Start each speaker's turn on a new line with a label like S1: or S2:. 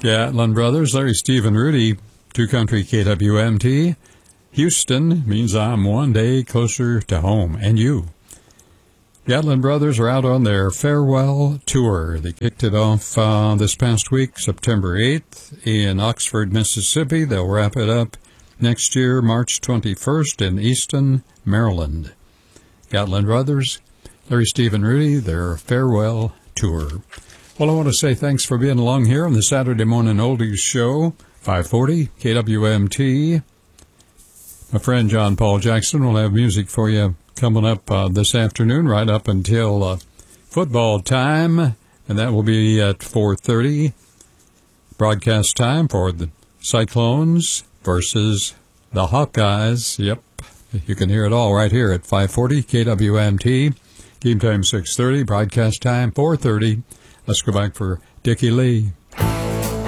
S1: Gatlin Brothers, Larry, Steve, and Rudy, Two Country KWMT. Houston means I'm one day closer to home, and you. Gatlin Brothers are out on their farewell tour. They kicked it off this past week, September 8th, in Oxford, Mississippi. They'll wrap it up next year, March 21st, in Easton, Maryland. Gatlin Brothers, Larry, Steve, and Rudy, their farewell tour. Well, I want to say thanks for being along here on the Saturday Morning Oldies Show, 540 KWMT. My friend John Paul Jackson will have music for you coming up this afternoon, right up until football time, and that will be at 4:30. Broadcast time for the Cyclones versus the Hawkeyes. Yep, you can hear it all right here at 540 KWMT. Game time 6:30, broadcast time 4:30. Let's go back for Dickie Lee.